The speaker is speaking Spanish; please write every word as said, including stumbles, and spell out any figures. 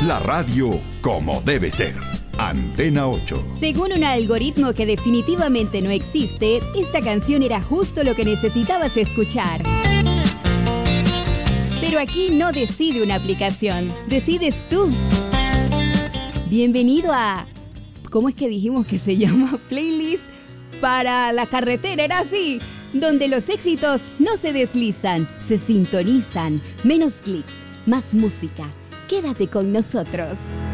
La radio como debe ser. Antena ocho. Según un algoritmo que definitivamente no existe, esta canción era justo lo que necesitabas escuchar. Pero aquí no decide una aplicación, decides tú. Bienvenido a... ¿Cómo es que dijimos que se llama? Playlist para la carretera, era así. Donde los éxitos no se deslizan, se sintonizan. Menos clics, más música. Quédate con nosotros.